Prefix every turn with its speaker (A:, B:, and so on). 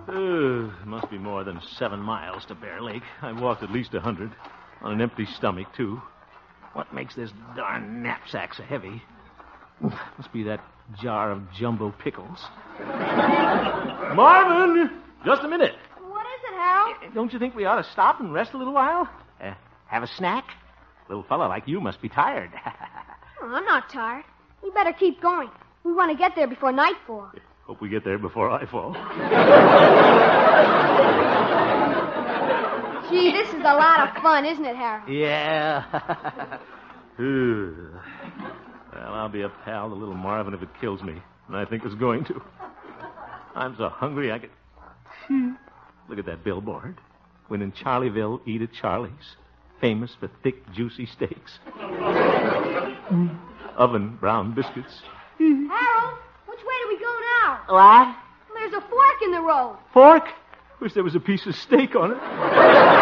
A: Must be more than 7 miles to Bear Lake. I've walked at least 100. On an empty stomach, too. What makes this darn knapsack so heavy? Must be that jar of jumbo pickles. Marvin! Just a minute.
B: What is it, Harold?
A: Don't you think we ought to stop and rest a little while? Have a snack? A little fella like you must be tired.
B: I'm not tired. We better keep going. We want to get there before nightfall.
A: Hope we get there before I fall.
B: Gee, this is a lot of fun, isn't it, Harold?
A: Yeah. Well, I'll be a pal to little Marvin if it kills me, and I think it's going to. I'm so hungry I could... Look at that billboard. When in Charlieville, eat at Charlie's. Famous for thick, juicy steaks. Oven brown biscuits.
B: Harold, which way do we go now?
A: What?
B: There's a fork in the road.
A: Fork? Wish there was a piece of steak on it.